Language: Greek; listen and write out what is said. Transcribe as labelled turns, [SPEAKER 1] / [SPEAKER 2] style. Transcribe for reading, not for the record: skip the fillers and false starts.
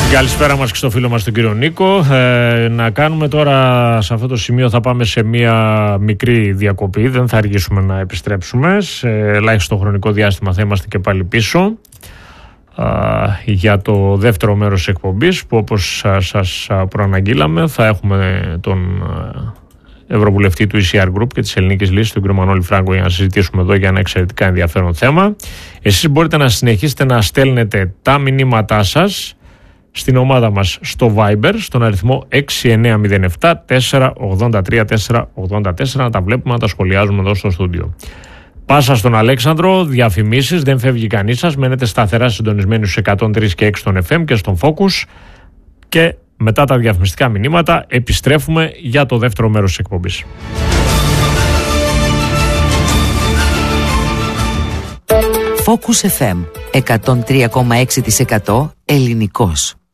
[SPEAKER 1] Καλησπέρα μας και στο φίλο μας τον κύριο Νίκο. Να κάνουμε τώρα σε αυτό το σημείο, θα πάμε σε μια μικρή διακοπή. Δεν θα αργήσουμε να επιστρέψουμε. Σε ελάχιστο χρονικό διάστημα θα είμαστε και πάλι πίσω για το δεύτερο μέρος της εκπομπής, που όπως σας προαναγγείλαμε θα έχουμε τον Ευρωβουλευτή του ECR Group και της Ελληνικής Λύσης, τον κύριο Μανώλη Φράγκο, για να συζητήσουμε εδώ για ένα εξαιρετικά ενδιαφέρον θέμα. Εσείς μπορείτε να συνεχίσετε να στέλνετε τα μηνύματά σας στην ομάδα μας στο Viber, στον αριθμό 6907 483 484, να τα βλέπουμε, να τα σχολιάζουμε εδώ στο στούντιο. Πάσα στον Αλέξανδρο, διαφημίσεις, δεν φεύγει κανείς σας, μένετε σταθερά συντονισμένοι στους 103 και 6 των FM και στον Focus, και μετά τα διαφημιστικά μηνύματα επιστρέφουμε για το δεύτερο μέρος της εκπομπής.
[SPEAKER 2] Focus FM 103,6% ελληνικός.